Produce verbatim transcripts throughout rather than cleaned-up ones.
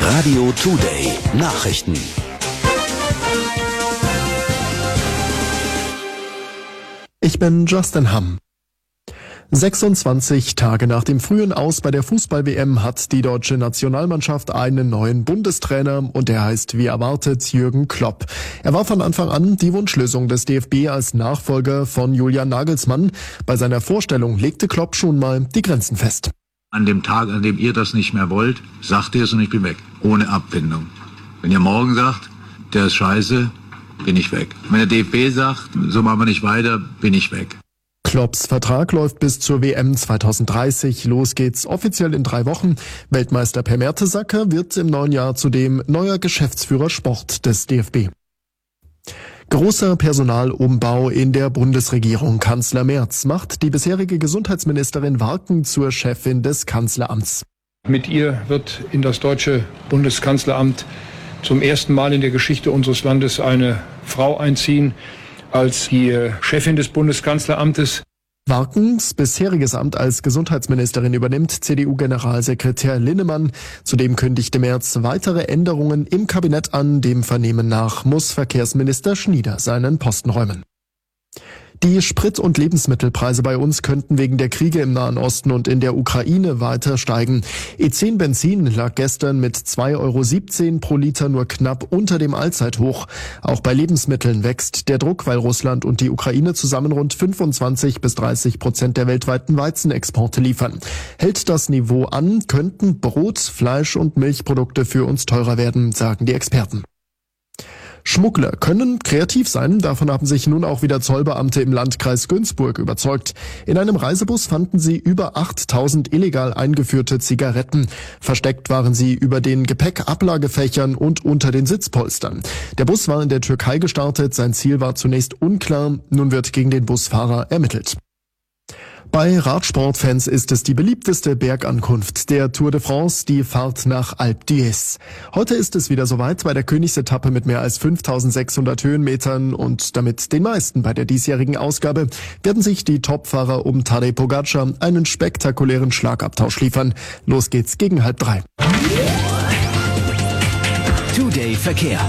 Radio Today Nachrichten. Ich bin Justin Hamm. sechsundzwanzig Tage nach dem frühen Aus bei der Fußball-W M hat die deutsche Nationalmannschaft einen neuen Bundestrainer und der heißt wie erwartet Jürgen Klopp. Er war von Anfang an die Wunschlösung des D F B als Nachfolger von Julian Nagelsmann. Bei seiner Vorstellung legte Klopp schon mal die Grenzen fest. An dem Tag, an dem ihr das nicht mehr wollt, sagt ihr es und ich bin weg. Ohne Abfindung. Wenn ihr morgen sagt, der ist scheiße, bin ich weg. Wenn der D F B sagt, so machen wir nicht weiter, bin ich weg. Klopps Vertrag läuft bis zur W M zweitausenddreißig. Los geht's offiziell in drei Wochen. Weltmeister Per Mertesacker wird im neuen Jahr zudem neuer Geschäftsführer Sport des D F B. Großer Personalumbau in der Bundesregierung. Kanzler Merz macht die bisherige Gesundheitsministerin Warken zur Chefin des Kanzleramts. Mit ihr wird in das deutsche Bundeskanzleramt zum ersten Mal in der Geschichte unseres Landes eine Frau einziehen als die Chefin des Bundeskanzleramtes. Warkens bisheriges Amt als Gesundheitsministerin übernimmt C D U-Generalsekretär Linnemann. Zudem kündigte Merz weitere Änderungen im Kabinett an. Dem Vernehmen nach muss Verkehrsminister Schnieder seinen Posten räumen. Die Sprit- und Lebensmittelpreise bei uns könnten wegen der Kriege im Nahen Osten und in der Ukraine weiter steigen. E zehn Benzin lag gestern mit zwei Euro siebzehn pro Liter nur knapp unter dem Allzeithoch. Auch bei Lebensmitteln wächst der Druck, weil Russland und die Ukraine zusammen rund fünfundzwanzig bis dreißig Prozent der weltweiten Weizenexporte liefern. Hält das Niveau an, könnten Brot, Fleisch und Milchprodukte für uns teurer werden, sagen die Experten. Schmuggler können kreativ sein, davon haben sich nun auch wieder Zollbeamte im Landkreis Günzburg überzeugt. In einem Reisebus fanden sie über achttausend illegal eingeführte Zigaretten. Versteckt waren sie über den Gepäckablagefächern und unter den Sitzpolstern. Der Bus war in der Türkei gestartet, sein Ziel war zunächst unklar, nun wird gegen den Busfahrer ermittelt. Bei Radsportfans ist es die beliebteste Bergankunft der Tour de France, die Fahrt nach Alpe d'Huez. Heute ist es wieder soweit bei der Königsetappe mit mehr als fünftausendsechshundert Höhenmetern und damit den meisten bei der diesjährigen Ausgabe werden sich die Topfahrer um Tadej Pogacar einen spektakulären Schlagabtausch liefern. Los geht's gegen halb drei. Today Verkehr.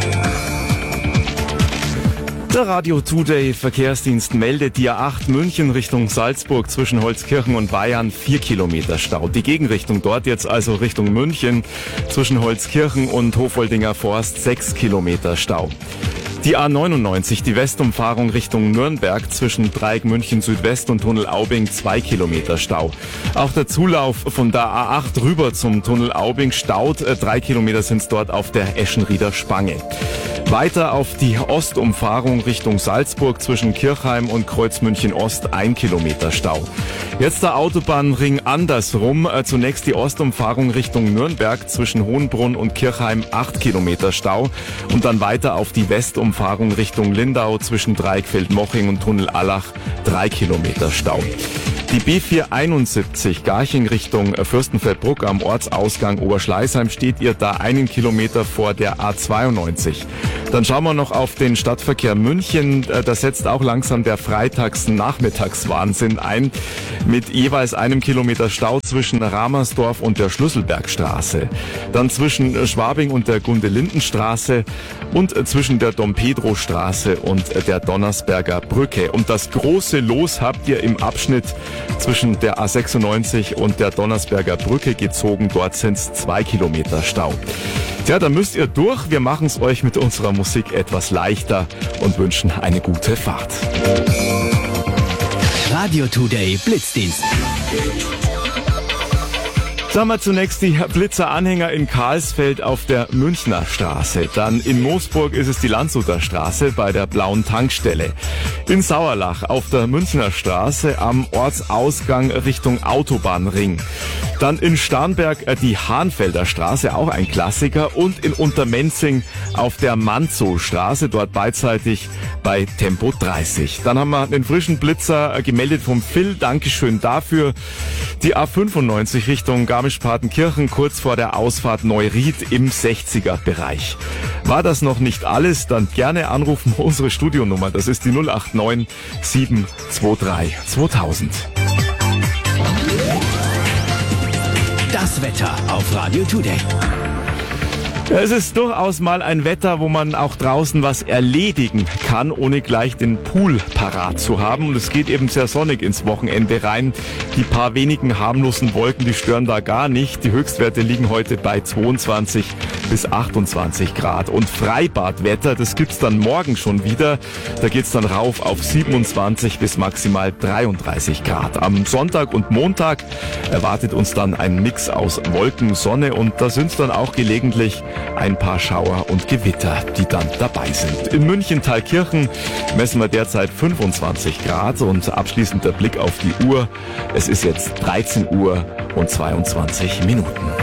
Der Radio Today Verkehrsdienst meldet die A acht München Richtung Salzburg zwischen Holzkirchen und Bayern vier Kilometer Stau. Die Gegenrichtung dort jetzt also Richtung München zwischen Holzkirchen und Hofoldinger Forst sechs Kilometer Stau. Die A neunundneunzig, die Westumfahrung Richtung Nürnberg zwischen Dreieck München Südwest und Tunnel Aubing zwei Kilometer Stau. Auch der Zulauf von der A acht rüber zum Tunnel Aubing staut. Drei Kilometer sind es dort auf der Eschenrieder Spange. Weiter auf die Ostumfahrung Richtung Salzburg zwischen Kirchheim und Kreuzmünchen Ost ein Kilometer Stau. Jetzt der Autobahnring andersrum. Zunächst die Ostumfahrung Richtung Nürnberg zwischen Hohenbrunn und Kirchheim acht Kilometer Stau und dann weiter auf die Westumfahrung Richtung Lindau zwischen Dreieckfeld-Moching und Tunnel Allach drei Kilometer Stau. Die B vierhunderteinundsiebzig Garching Richtung Fürstenfeldbruck am Ortsausgang Oberschleißheim steht ihr da einen Kilometer vor der A zweiundneunzig. Dann schauen wir noch auf den Stadtverkehr München. Da setzt auch langsam der Freitags-Nachmittagswahnsinn ein mit jeweils einem Kilometer Stau zwischen Ramersdorf und der Schlüsselbergstraße. Dann zwischen Schwabing und der Gunde-Linden-Straße und zwischen der Dom-Pedro-Straße und der Donnersberger Brücke. Und das große Los habt ihr im Abschnitt zwischen der A sechsundneunzig und der Donnersberger Brücke gezogen. Dort sind es zwei Kilometer Stau. Tja, da müsst ihr durch. Wir machen es euch mit unserer Musik etwas leichter und wünschen eine gute Fahrt. Radio Today Blitzdienst. Sagen wir zunächst die Blitzer-Anhänger in Karlsfeld auf der Münchner Straße. Dann in Moosburg ist es die Landshuter Straße bei der blauen Tankstelle. In Sauerlach auf der Münchner Straße am Ortsausgang Richtung Autobahnring. Dann in Starnberg die Hahnfelder Straße, auch ein Klassiker. Und in Untermenzing auf der Manzow-Straße, dort beidseitig bei Tempo dreißig. Dann haben wir den frischen Blitzer gemeldet vom Phil. Dankeschön dafür. Die A fünfundneunzig Richtung Garmisch-Partenkirchen, kurz vor der Ausfahrt Neuried im sechziger Bereich. War das noch nicht alles? Dann gerne anrufen, unsere Studionummer. Das ist die null acht neun sieben zwei drei zweitausend. Das Wetter auf Radio Today. Ja, es ist durchaus mal ein Wetter, wo man auch draußen was erledigen kann, ohne gleich den Pool parat zu haben. Und es geht eben sehr sonnig ins Wochenende rein. Die paar wenigen harmlosen Wolken, die stören da gar nicht. Die Höchstwerte liegen heute bei zweiundzwanzig bis achtundzwanzig Grad. Und Freibadwetter, das gibt's dann morgen schon wieder. Da geht's dann rauf auf siebenundzwanzig bis maximal dreiunddreißig Grad. Am Sonntag und Montag erwartet uns dann ein Mix aus Wolken, Sonne und da sind's dann auch gelegentlich ein paar Schauer und Gewitter, die dann dabei sind. In München Thalkirchen messen wir derzeit fünfundzwanzig Grad und abschließend der Blick auf die Uhr. Es ist jetzt dreizehn Uhr und zweiundzwanzig Minuten.